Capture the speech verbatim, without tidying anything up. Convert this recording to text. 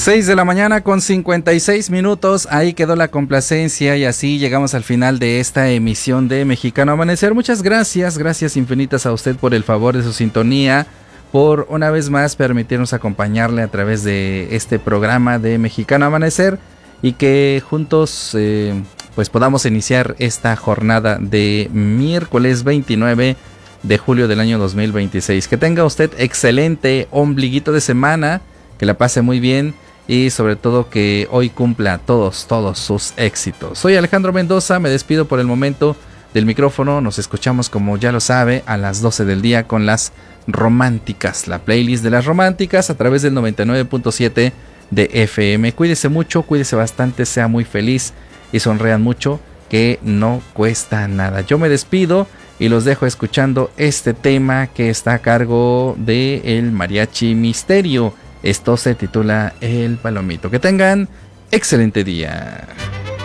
seis de la mañana con cincuenta y seis minutos, ahí quedó la complacencia y así llegamos al final de esta emisión de Mexicano Amanecer. Muchas gracias, gracias infinitas a usted por el favor de su sintonía, por una vez más permitirnos acompañarle a través de este programa de Mexicano Amanecer y que juntos eh, pues podamos iniciar esta jornada de miércoles veintinueve de julio del año dos mil veintiséis. Que tenga usted excelente ombliguito de semana, que la pase muy bien y sobre todo que hoy cumpla todos, todos sus éxitos. Soy Alejandro Mendoza, me despido por el momento del micrófono. Nos escuchamos, como ya lo sabe, a las doce del día con las románticas, la playlist de las románticas a través del noventa y nueve punto siete de F M. Cuídese mucho, cuídese bastante, sea muy feliz y sonrean mucho, que no cuesta nada. Yo me despido y los dejo escuchando este tema que está a cargo de el Mariachi Misterio. Esto se titula El Palomito. Que tengan excelente día.